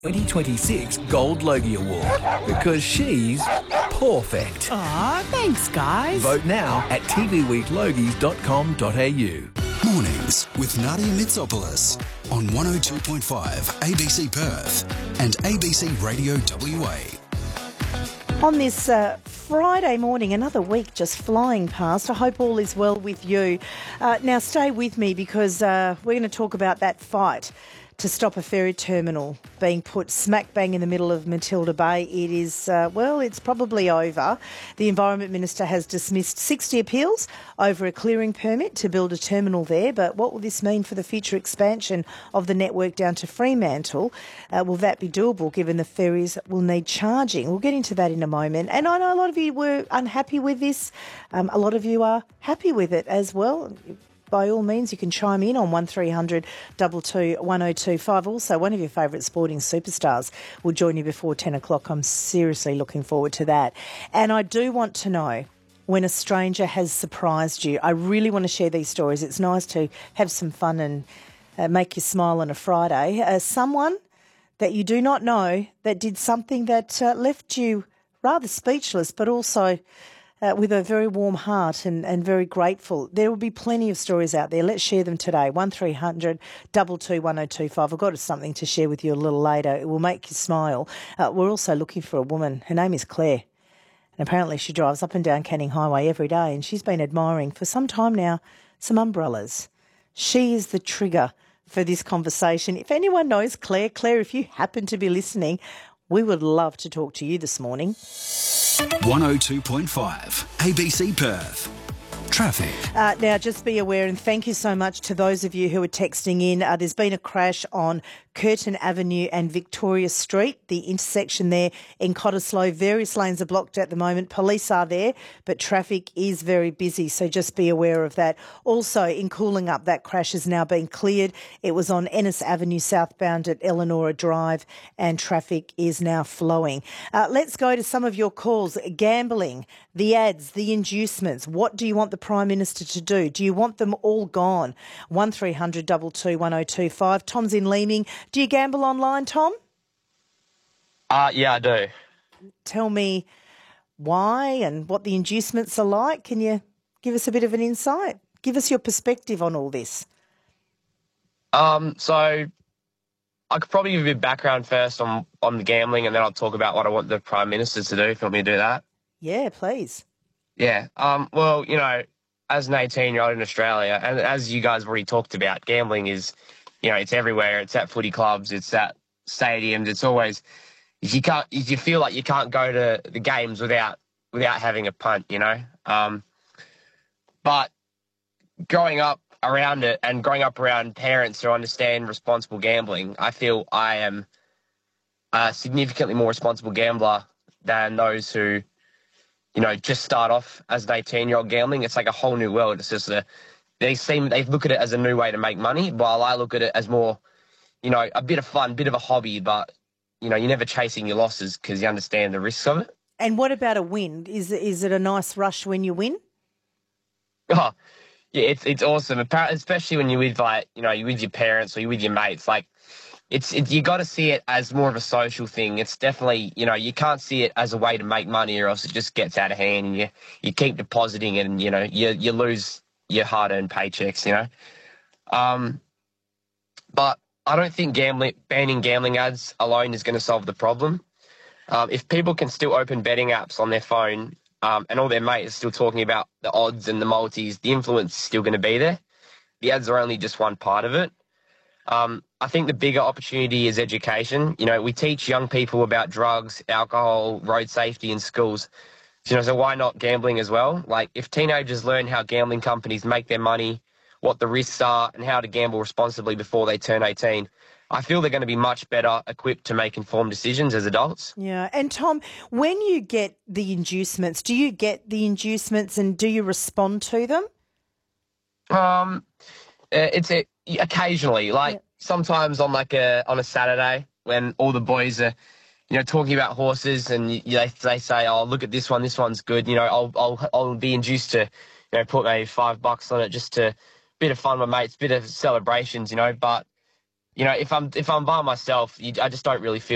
2026 Gold Logie Award because she's perfect. Aw, thanks, guys. Vote now at tvweeklogies.com.au. Mornings with Nadia Mitsopoulos on 102.5 ABC Perth and ABC Radio WA. On this Friday morning, another week just flying past. I hope all is well with you. Now stay with me because we're going to talk about that fight to stop a ferry terminal being put smack bang in the middle of Matilda Bay. It is, it's probably over. The Environment Minister has dismissed 60 appeals over a clearing permit to build a terminal there. But what will this mean for the future expansion of the network down to Fremantle? Will that be doable given the ferries will need charging? We'll get into that in a moment. And I know a lot of you were unhappy with this. A lot of you are happy with it as well. By all means, you can chime in on 1300 22 1025. Also, one of your favourite sporting superstars will join you before 10 o'clock. I'm seriously looking forward to that. And I do want to know when a stranger has surprised you. I really want to share these stories. It's nice to have some fun and make you smile on a Friday. Someone that you do not know that did something that left you rather speechless, but also with a very warm heart and very grateful. There will be plenty of stories out there. Let's share them today. 1300 22 1025. I've got something to share with you a little later. It will make you smile. We're also looking for a woman. Her name is Claire. And apparently she drives up and down Canning Highway every day, and she's been admiring for some time now some umbrellas. She is the trigger for this conversation. If anyone knows Claire, if you happen to be listening, we would love to talk to you this morning. 102.5 ABC Perth. Traffic. Now, just be aware, and thank you so much to those of you who are texting in. There's been a crash on Curtin Avenue and Victoria Street, the intersection there in Cottesloe. Various lanes are blocked at the moment. Police are there, but traffic is very busy, so just be aware of that. Also, in Cooling Up, that crash has now been cleared. It was on Ennis Avenue southbound at Eleanor Drive, and traffic is now flowing. Let's go to some of your calls. Gambling, the ads, the inducements. What do you want the Prime Minister to do? Do you want them all gone? 1300 22 1025. Tom's in Leeming. Do you gamble online, Tom? Yeah, I do. Tell me why and what the inducements are like. Can you give us a bit of an insight? Give us your perspective on all this. So I could probably give you a background first on the gambling, and then I'll talk about what I want the Prime Minister to do, if you want me to do that. Yeah, please. Yeah. Well, as an 18-year-old in Australia, and as you guys already talked about, gambling is, it's everywhere. It's at footy clubs. It's at stadiums. It's always, if you feel like you can't go to the games without having a punt, But growing up around it and growing up around parents who understand responsible gambling, I feel I am a significantly more responsible gambler than those who, just start off as an 18-year-old gambling. It's like a whole new world. It's just they look at it as a new way to make money, while I look at it as more, a bit of fun, bit of a hobby, but, you're never chasing your losses because you understand the risks of it. And what about a win? Is it a nice rush when you win? Oh, yeah, it's awesome, especially when you're with, you're with your parents or you're with your mates. You got to see it as more of a social thing. It's definitely, you can't see it as a way to make money, or else it just gets out of hand and you keep depositing it and, you lose your hard-earned paychecks, But I don't think banning gambling ads alone is going to solve the problem. If people can still open betting apps on their phone and all their mates are still talking about the odds and the multis, the influence is still going to be there. The ads are only just one part of it. I think the bigger opportunity is education. We teach young people about drugs, alcohol, road safety in schools. So why not gambling as well? If teenagers learn how gambling companies make their money, what the risks are, and how to gamble responsibly before they turn 18, I feel they're going to be much better equipped to make informed decisions as adults. Yeah. And Tom, when you get the inducements, do you get the inducements and do you respond to them? Occasionally, sometimes on on a Saturday when all the boys are, talking about horses and they say, oh, look at this one, this one's good. I'll be induced to, put maybe $5 on it just to bit of fun with mates, bit of celebrations, But if I'm by myself, I just don't really feel